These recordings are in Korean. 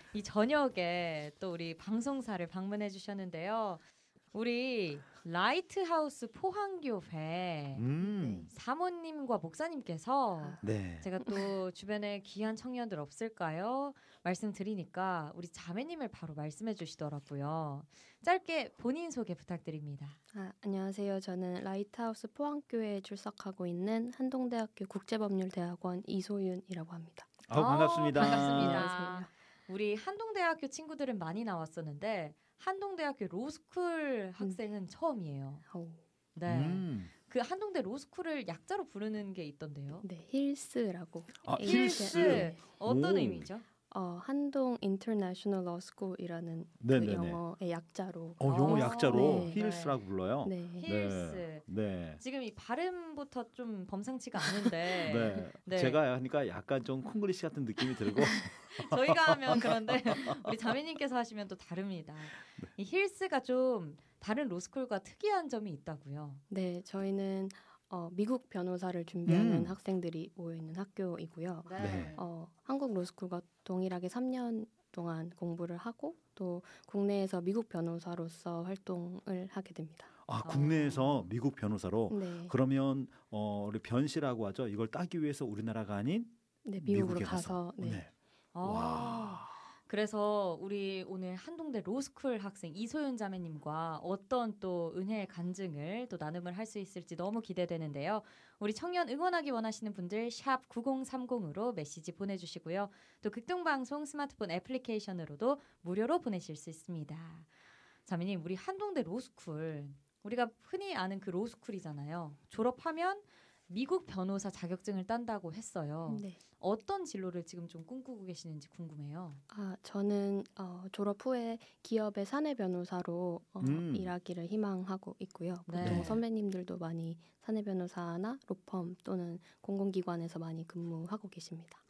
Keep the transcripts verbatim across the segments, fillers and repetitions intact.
이 저녁에 또 우리 방송사를 방문해 주셨는데요. 우리 라이트하우스 포항교회 음. 사모님과 목사님께서 네. 제가 또 주변에 귀한 청년들 없을까요? 말씀드리니까 우리 자매님을 바로 말씀해 주시더라고요. 짧게 본인 소개 부탁드립니다. 아, 안녕하세요. 저는 라이트하우스 포항교회에 출석하고 있는 한동대학교 국제법률대학원 이소윤이라고 합니다. 아, 반갑습니다. 어, 반갑습니다. 안녕하세요. 우리 한동대학교 친구들은 많이 나왔었는데 한동대학교 로스쿨 학생은 처음이에요. 오. 네. 음. 그 한동대 로스쿨을 약자로 부르는 게 있던데요. 네, 힐스라고. 아, 힐스. 힐스. 어떤 오. 의미죠? 어, 한동 인터내셔널 러스쿨이라는 그 네네네. 영어의 약자로. 어, 영어 아, 약자로 네. 힐스라고 불러요. 네. 힐스. 네. 지금 이 발음부터 좀 범상치가 않은데 네. 네. 제가 하니까 약간 좀 콩글리시 같은 느낌이 들고 저희가 하면 그런데 우리 자매님께서 하시면 또 다릅니다. 이 힐스가 좀 다른 로스쿨과 특이한 점이 있다고요. 네, 저희는 어, 미국 변호사를 준비하는 음. 학생들이 모여 있는 학교이고요. 네. 어, 한국 로스쿨과 동일하게 삼 년 동안 공부를 하고 또 국내에서 미국 변호사로서 활동을 하게 됩니다. 아, 국내에서 미국 변호사로 네, 그러면 어, 우리 변시라고 하죠. 이걸 따기 위해서 우리나라가 아닌 네 미국으로 미국에 가서 네. 네. 아, 와. 그래서 우리 오늘 한동대 로스쿨 학생 이소연 자매님과 어떤 또 은혜의 간증을 또 나눔을 할 수 있을지 너무 기대되는데요. 우리 청년 응원하기 원하시는 분들 샵 구공삼공으로 메시지 보내주시고요. 또 극동방송 스마트폰 애플리케이션으로도 무료로 보내실 수 있습니다. 자매님, 우리 한동대 로스쿨 우리가 흔히 아는 그 로스쿨이잖아요. 졸업하면 미국 변호사 자격증을 딴다고 했어요. 네. 어떤 진로를 지금 좀 꿈꾸고 계시는지 궁금해요. 아, 저는 어, 졸업 후에 기업의 사내 변호사로 어, 음. 일하기를 희망하고 있고요. 보통 네. 선배님들도 많이 사내 변호사나 로펌 또는 공공기관에서 많이 근무하고 계십니다.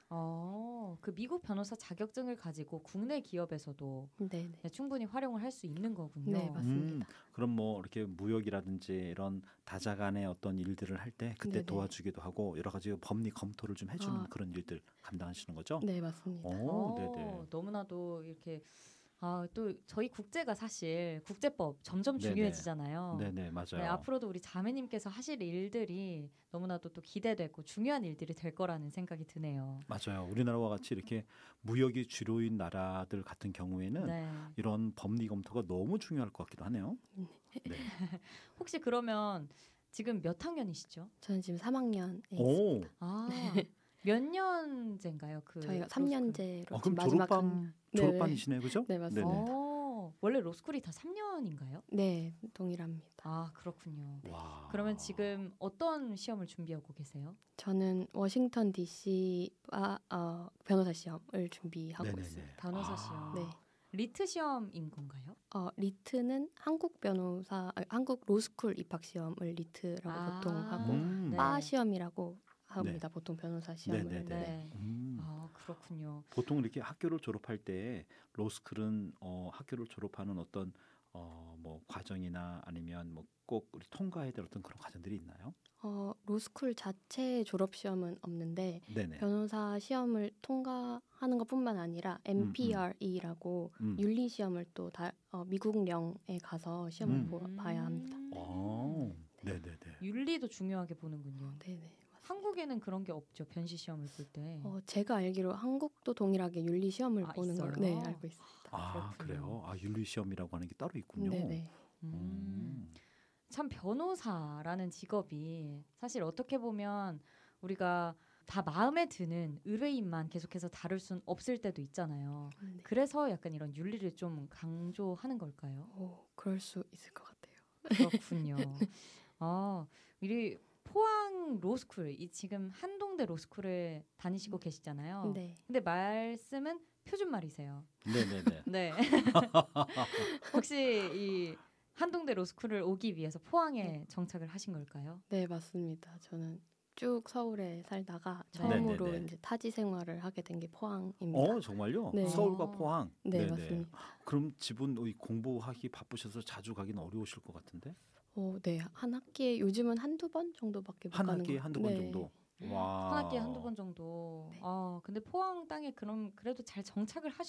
어, 그 미국 변호사 자격증을 가지고 국내 기업에서도 네, 네. 네, 충분히 활용을 할 수 있는 거군요. 네, 맞습니다. 음, 그럼 뭐 이렇게 무역이라든지 이런 다자간의 어떤 일들을 할 때 그때 네네. 도와주기도 하고 여러 가지 법리 검토를 좀 해주는 아. 그런 일들 감당하시는 거죠? 네, 맞습니다. 오, 어, 네네. 너무나도 이렇게 아, 또 저희 국제가 사실 국제법 점점 네네. 중요해지잖아요. 네네, 맞아요. 네, 앞으로도 우리 자매님께서 하실 일들이 너무나도 또 기대되고 중요한 일들이 될 거라는 생각이 드네요. 맞아요. 우리나라와 같이 이렇게 무역이 주로인 나라들 같은 경우에는 네. 이런 법리 검토가 너무 중요할 것 같기도 하네요. 네. 혹시 그러면 지금 몇 학년이시죠? 저는 지금 삼 학년에 있습니다. 오, 아, 몇 년제인가요? 그 저희가 로스쿨? 삼 년제로 아, 지금 그럼 마지막 졸업반 학- 졸업반이시네요, 그죠? 네, 맞습니다. 네네. 어, 원래 로스쿨이 다 삼 년인가요? 네, 동일합니다. 아, 그렇군요. 와. 그러면 지금 어떤 시험을 준비하고 계세요? 저는 워싱턴 디씨와 어, 변호사 시험을 준비하고 네네네. 있습니다. 변호사 아. 시험. 네. 리트 시험인 건가요? 어, 리트는 한국 변호사, 아니, 한국 로스쿨 입학 시험을 리트라고 아, 보통 하고 음. 네. 바 시험이라고 합니다. 보통 변호사 시험을. 네네네. 네. 음. 아, 그렇군요. 보통 이렇게 학교를 졸업할 때 로스쿨은 어, 학교를 졸업하는 어떤 어, 뭐 과정이나 아니면 뭐 꼭 우리 통과해야 될 어떤 그런 과정들이 있나요? 어, 로스쿨 자체의 졸업 시험은 없는데 네네. 변호사 시험을 통과하는 것뿐만 아니라 엠피알이라고 음. 윤리 시험을 또 다, 어, 미국령에 가서 시험을 음. 보, 봐야 합니다. 어, 네네네. 윤리도 중요하게 보는군요. 네네. 한국에는 그런 게 없죠. 변시 시험을 볼 때. 어, 제가 알기로 한국도 동일하게 윤리 시험을 아, 보는 있어요? 걸로 네, 알고 있습니다. 아, 그렇군요. 그래요? 아, 윤리 시험이라고 하는 게 따로 있군요. 네네. 음. 음. 참 변호사라는 직업이 사실 어떻게 보면 우리가 다 마음에 드는 의뢰인만 계속해서 다룰 순 없을 때도 있잖아요. 네. 그래서 약간 이런 윤리를 좀 강조하는 걸까요? 오, 그럴 수 있을 것 같아요. 그렇군요. 아, 우리 포항 로스쿨, 이 지금 한동대 로스쿨을 다니시고 계시잖아요. 네. 근데 말씀은 표준말이세요. 네네네. 네. 혹시 이 한동대 로스쿨을 오기 위해서 포항에 정착을 하신 걸까요? 네, 맞습니다. 저는 쭉 서울에 살다가 네. 처음으로 네네네. 이제 타지 생활을 하게 된 게 포항입니다. 어, 정말요? 네. 서울과 어. 포항. 네, 네네. 맞습니다. 그럼 집은 이 공부하기 바쁘셔서 자주 가기는 어려우실 것 같은데? 어, 네. 한 학기에 요즘은 한두 번 정도밖에 못 한 가는 학기에 것 한두 번 네. 정도. 와. 한 학기에 한두 번 정도. 네. 아, 근데 포항 땅에 그럼 그래도 잘 정착을